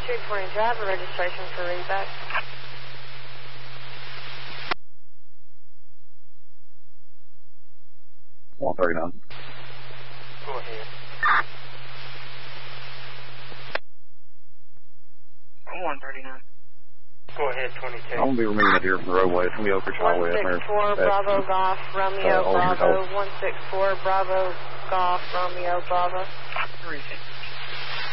220 driver registration for readback. Go ahead. 139. Go ahead, 22. I'm going to be removing it here from the roadway. It's going to be Oak Ridge Highway. 164 Bravo Golf Romeo Bravo. 164 Bravo Golf Romeo Bravo. 350.